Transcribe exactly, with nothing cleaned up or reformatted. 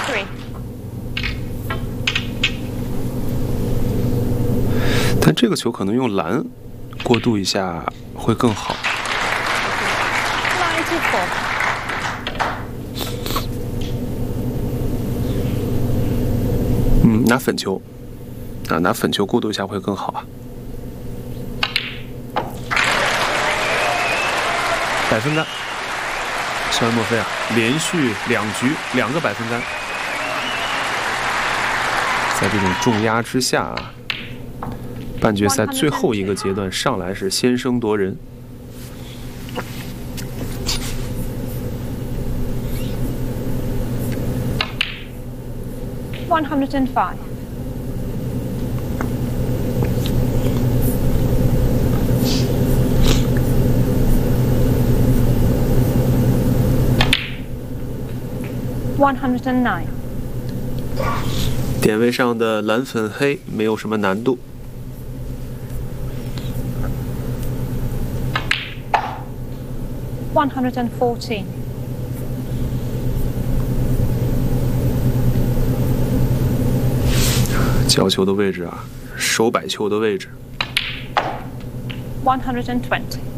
three. 但这个球可能用蓝过渡一下会更好。 ninety-four. 嗯，拿粉球，啊，拿粉球过渡一下会更好啊。百分杆，肖恩·墨菲啊，连续两局两个百分杆，在这种重压之下啊，半决赛最后一个阶段上来是先声夺人。 one hundred five. one hundred nine. 点位上的蓝粉黑没有什么难度。 one hundred fourteen. 角球的位置啊，手摆球的位置。 one hundred twenty.